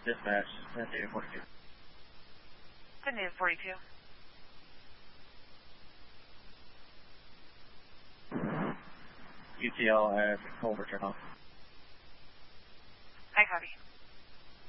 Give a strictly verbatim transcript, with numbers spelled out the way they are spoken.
Dispatch, San Diego forty-two. San Diego forty-two. U T L at Culver turn off. I copy.